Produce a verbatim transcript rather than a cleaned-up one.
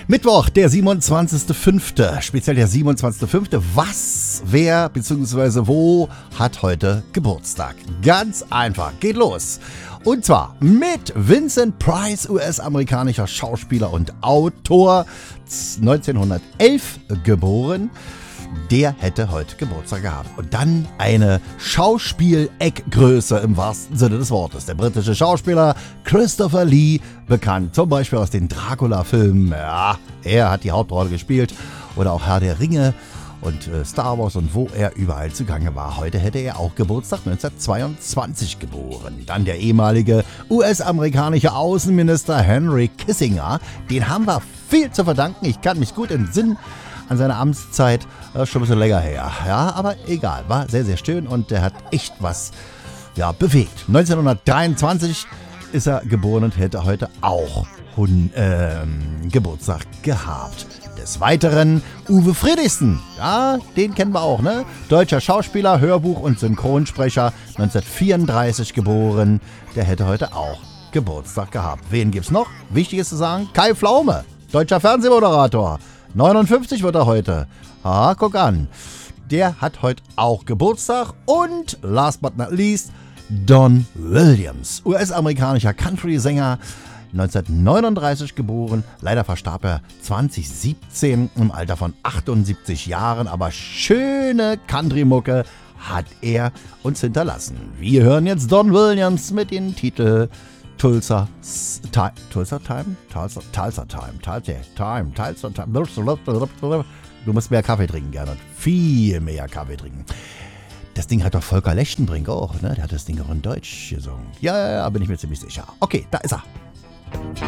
Mittwoch, der siebenundzwanzigster fünfte Speziell der siebenundzwanzigster fünfte Was, wer bzw. wo hat heute Geburtstag? Ganz einfach, geht los. Und zwar mit Vincent Price, U S-amerikanischer Schauspieler und Autor, neunzehnhundertelf geboren. Der hätte heute Geburtstag gehabt. Und dann eine Schauspiel-Eckgröße im wahrsten Sinne des Wortes. Der britische Schauspieler Christopher Lee, bekannt zum Beispiel aus den Dracula-Filmen. Ja, er hat die Hauptrolle gespielt. Oder auch Herr der Ringe und äh, Star Wars und wo er überall zugange war. Heute hätte er auch Geburtstag, neunzehnhundertzweiundzwanzig geboren. Dann der ehemalige U S-amerikanische Außenminister Henry Kissinger. Den haben wir viel zu verdanken. Ich kann mich gut entsinnen an seine Amtszeit, das ist schon ein bisschen länger her. Ja, aber egal, war sehr, sehr schön und der hat echt was ja, bewegt. neunzehnhundertdreiundzwanzig ist er geboren und hätte heute auch hun, ähm, Geburtstag gehabt. Des Weiteren Uwe Friedrichsen, ja, den kennen wir auch, ne? Deutscher Schauspieler, Hörbuch- und Synchronsprecher, neunzehnhundertvierunddreißig geboren, der hätte heute auch Geburtstag gehabt. Wen gibt's noch? Wichtig ist zu sagen, Kai Pflaume, deutscher Fernsehmoderator. neunundfünfzig wird er heute. Ah, guck an. Der hat heute auch Geburtstag. Und last but not least, Don Williams. U S-amerikanischer Country-Sänger, neunzehnhundertneununddreißig geboren. Leider verstarb er zweitausendsiebzehn im Alter von achtundsiebzig Jahren. Aber schöne Country-Mucke hat er uns hinterlassen. Wir hören jetzt Don Williams mit dem Titel Tulsa Time, Tulsa Time, Tulsa, Tulsa Time, Tulsa Time, Tulsa Time. Du musst mehr Kaffee trinken, Gernot. Viel mehr Kaffee trinken. Das Ding hat doch Volker Lechtenbrink auch, ne? Der hat das Ding auch in Deutsch gesungen. Ja, ja, ja, bin ich mir ziemlich sicher. Okay, da ist er.